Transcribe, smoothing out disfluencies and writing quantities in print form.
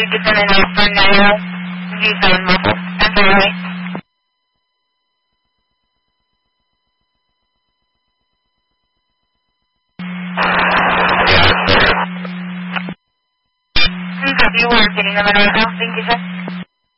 get them in for now. G7 mobile. Enjoy. Copy, we're getting them in right now. Thank you, sir.